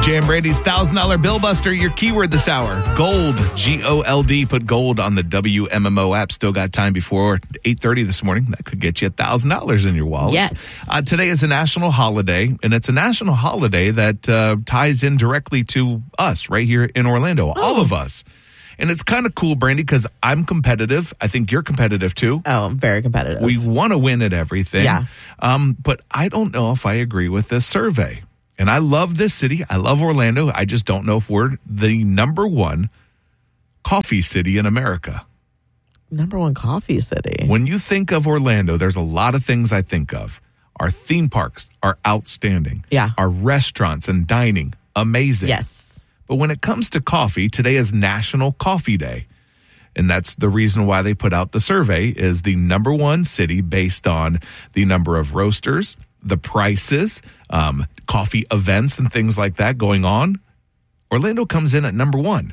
Jay and Brady's $1,000 Bill Buster, your keyword this hour. Gold, G-O-L-D. Put gold on the WMMO app. Still got time before 8:30 this morning. That could get you $1,000 in your wallet. Yes. Today is a national holiday, and it's a national holiday that ties in directly to us right here in Orlando, all of us. And it's kind of cool, Brandy, because I'm competitive. I think you're competitive, too. Oh, I'm very competitive. We want to win at everything. Yeah. But I don't know if I agree with this survey. And I love this city. I love Orlando. I just don't know if we're the number one coffee city in America. Number one coffee city. When you think of Orlando, there's a lot of things I think of. Our theme parks are outstanding. Yeah. Our restaurants and dining, amazing. Yes. But when it comes to coffee, today is National Coffee Day. And that's the reason why they put out the survey is the number one city based on the number of roasters, the prices, coffee events and things like that going on. Orlando comes in at number one.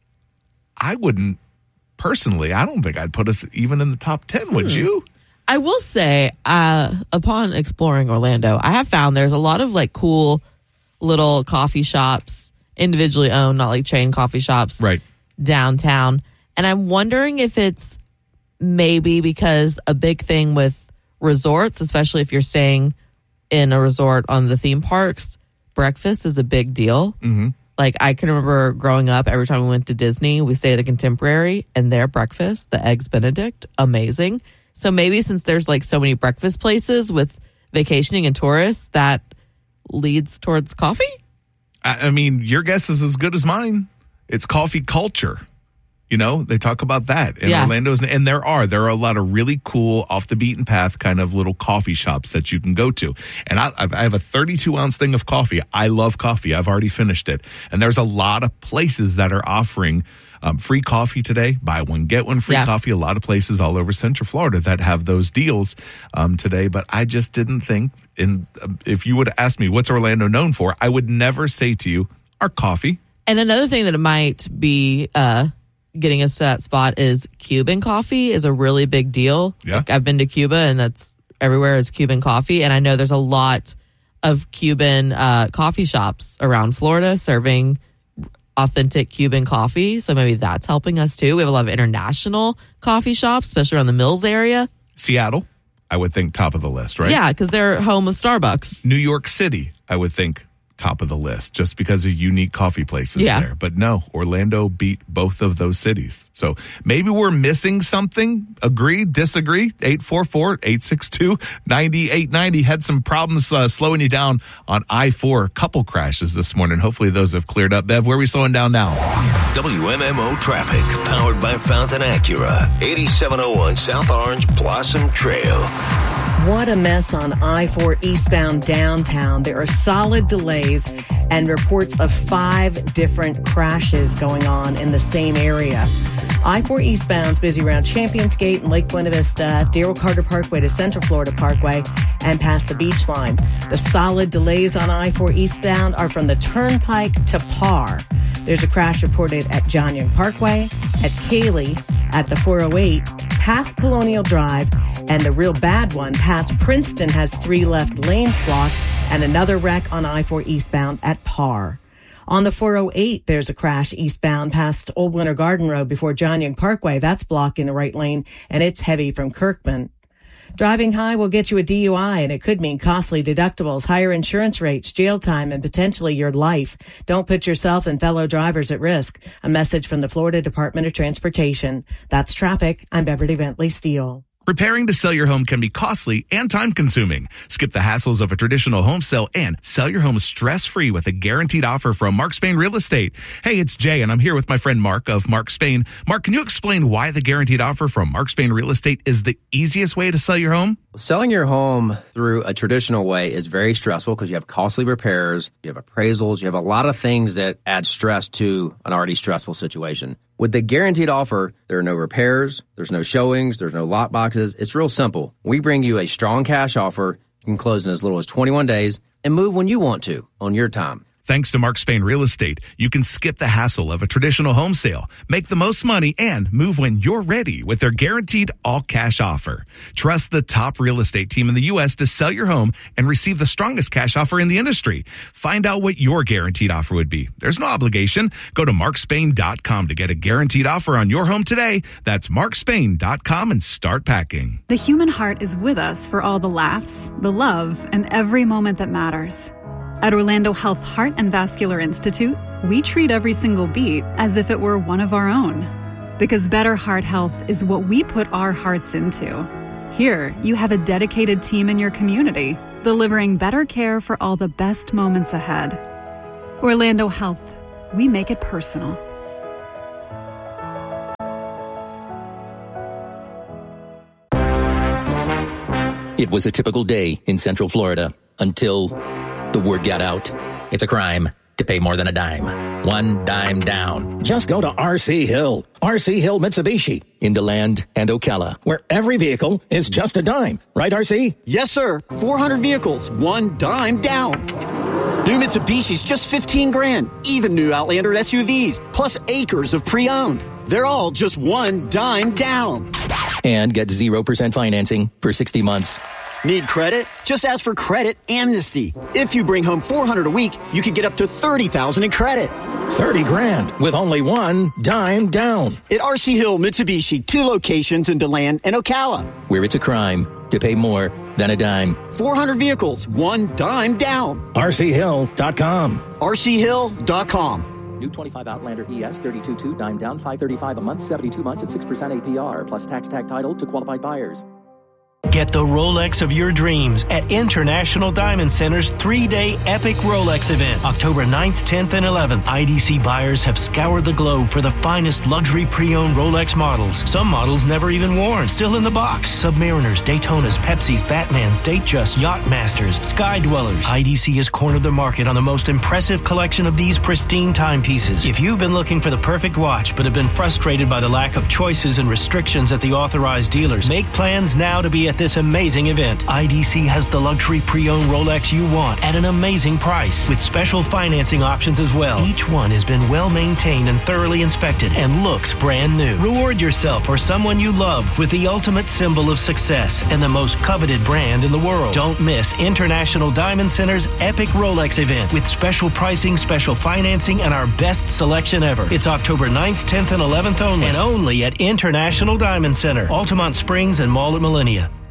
I wouldn't, personally, I don't think I'd put us even in the top 10, would you? I will say, upon exploring Orlando, I have found there's a lot of like cool little coffee shops, individually owned, not like chain coffee shops, Right. downtown. And I'm wondering if it's maybe because a big thing with resorts, especially if you're staying in a resort on the theme parks, breakfast is a big deal. Mm-hmm. Like I can remember growing up, every time we went to Disney, we stayed at the Contemporary and their breakfast, the Eggs Benedict, amazing. So maybe since there's like so many breakfast places with vacationing and tourists, that leads towards coffee? I mean, your guess is as good as mine. It's coffee culture. You know, they talk about that in Orlando. And there are a lot of really cool, off the beaten path kind of little coffee shops that you can go to. And I have a 32-ounce thing of coffee. I love coffee. I've already finished it. And there's a lot of places that are offering free coffee today. Buy one, get one free coffee. A lot of places all over Central Florida that have those deals today. But I just didn't think, if you would have asked me, what's Orlando known for? I would never say to you, our coffee. And another thing that it might be getting us to that spot is Cuban coffee is a really big deal. Yeah. Like I've been to Cuba and that's everywhere is Cuban coffee. And I know there's a lot of Cuban coffee shops around Florida serving authentic Cuban coffee. So maybe that's helping us too. We have a lot of international coffee shops, especially around the Mills area. Seattle, I would think top of the list, right? Yeah, because they're home of Starbucks. New York City, I would think top of the list just because of unique coffee places there. But no, Orlando beat both of those cities. So maybe we're missing something. Agree, disagree? 844-862-9890. Had some problems slowing you down on I-4. Couple crashes this morning. Hopefully those have cleared up. Bev, where are we slowing down now? WMMO traffic powered by Fountain Acura. 8701 South Orange Blossom Trail. What a mess on I-4 eastbound downtown. There are solid delays and reports of 5 different crashes going on in the same area. I-4 eastbound's busy around Champions Gate and Lake Buena Vista, Daryl Carter Parkway to Central Florida Parkway, and past the beach line. The solid delays on I-4 eastbound are from the Turnpike to Parr. There's a crash reported at John Young Parkway, at Cayley, at the 408, past Colonial Drive, and the real bad one past Princeton has 3 left lanes blocked, and another wreck on I-4 eastbound at Parr. On the 408, there's a crash eastbound past Old Winter Garden Road before John Young Parkway. That's blocking the right lane, and it's heavy from Kirkman. Driving high will get you a DUI, and it could mean costly deductibles, higher insurance rates, jail time, and potentially your life. Don't put yourself and fellow drivers at risk. A message from the Florida Department of Transportation. That's traffic. I'm Beverly Bentley Steele. Preparing to sell your home can be costly and time-consuming. Skip the hassles of a traditional home sale and sell your home stress-free with a guaranteed offer from Mark Spain Real Estate. Hey, it's Jay, and I'm here with my friend Mark of Mark Spain. Mark, can you explain why the guaranteed offer from Mark Spain Real Estate is the easiest way to sell your home? Selling your home through a traditional way is very stressful because you have costly repairs, you have appraisals, you have a lot of things that add stress to an already stressful situation. With the guaranteed offer, there are no repairs, there's no showings, there's no lot boxes. It's real simple. We bring you a strong cash offer. You can close in as little as 21 days and move when you want to on your time. Thanks to Mark Spain Real Estate, you can skip the hassle of a traditional home sale, make the most money, and move when you're ready with their guaranteed all-cash offer. Trust the top real estate team in the U.S. to sell your home and receive the strongest cash offer in the industry. Find out what your guaranteed offer would be. There's no obligation. Go to markspain.com to get a guaranteed offer on your home today. That's markspain.com and start packing. The human heart is with us for all the laughs, the love, and every moment that matters. At Orlando Health Heart and Vascular Institute, we treat every single beat as if it were one of our own. Because better heart health is what we put our hearts into. Here, you have a dedicated team in your community, delivering better care for all the best moments ahead. Orlando Health, we make it personal. It was a typical day in Central Florida until the word got out. It's a crime to pay more than a dime. One dime down. Just go to RC Hill. RC Hill Mitsubishi. In DeLand and Ocala. Where every vehicle is just a dime. Right, RC? Yes, sir. 400 vehicles. One dime down. New Mitsubishi's just $15,000. Even new Outlander SUVs. Plus acres of pre-owned. They're all just one dime down. And get 0% financing for 60 months. Need credit? Just ask for Credit Amnesty. If you bring home $400 a week, you could get up to $30,000 in credit. $30,000 with only one dime down. At RC Hill Mitsubishi, 2 locations in DeLand and Ocala. Where it's a crime to pay more than a dime. 400 vehicles, one dime down. RCHill.com. RCHill.com. New 25 Outlander ES 32.2 dime down, $535 a month, 72 months at 6% APR plus tax tag title to qualified buyers. Get the Rolex of your dreams at International Diamond Center's 3-day epic Rolex event, October 9th, 10th, and 11th. IDC buyers have scoured the globe for the finest luxury pre-owned Rolex models. Some models never even worn, still in the box. Submariners, Daytonas, Pepsis, Batmans, Datejust, Yachtmasters, Sky Dwellers. IDC has cornered the market on the most impressive collection of these pristine timepieces. If you've been looking for the perfect watch but have been frustrated by the lack of choices and restrictions at the authorized dealers, make plans now to be at this amazing event. IDC has the luxury pre-owned Rolex you want at an amazing price with special financing options as well. Each one has been well maintained and thoroughly inspected and looks brand new. Reward yourself or someone you love with the ultimate symbol of success and the most coveted brand in the world. Don't miss International Diamond Center's epic Rolex event with special pricing, special financing, and our best selection ever. It's October 9th, 10th, and 11th only, and only at International Diamond Center, Altamont Springs and Mall at Millennia.